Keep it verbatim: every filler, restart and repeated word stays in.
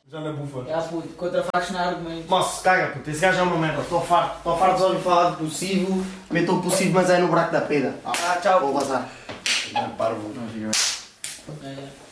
Já na bufa. Já puto, contra factos não há argumentos. Moço, caga puto, esse gajo é uma merda. Estou farto, estou farto de ouvir falar de possível. Metam o possível, mas é no buraco da peda. Ah, tchau. Vou vazar. Parvo. É.